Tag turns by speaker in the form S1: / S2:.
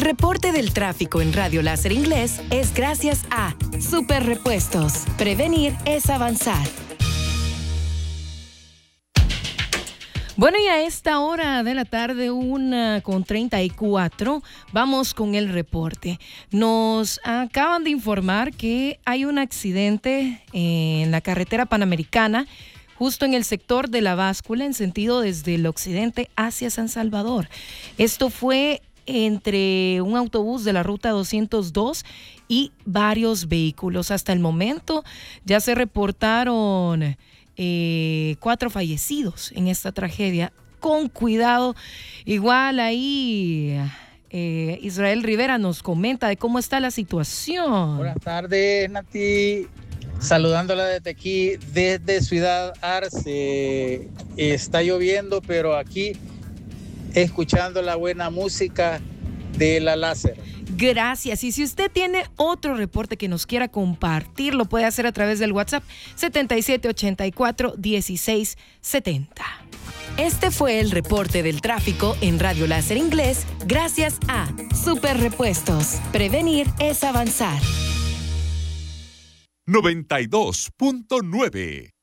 S1: El reporte del tráfico en Radio Láser Inglés es gracias a Super Repuestos. Prevenir es avanzar. Bueno, y a esta hora de la tarde, 1:34, vamos con el reporte. Nos acaban de informar que hay un accidente en la carretera Panamericana, justo en el sector de la báscula, en sentido desde el occidente hacia San Salvador. Esto fue entre un autobús de la ruta 202 y varios vehículos. Hasta el momento ya se reportaron 4 fallecidos en esta tragedia. Con cuidado. Igual ahí Israel Rivera nos comenta de cómo está la situación.
S2: Buenas tardes, Nati. Saludándola desde aquí, desde Ciudad Arce. Está lloviendo, pero aquí escuchando la buena música de la Láser.
S1: Gracias. Y si usted tiene otro reporte que nos quiera compartir, lo puede hacer a través del WhatsApp 7784-1670. Este fue el reporte del tráfico en Radio Láser Inglés, gracias a Super Repuestos. Prevenir es avanzar.
S3: 92.9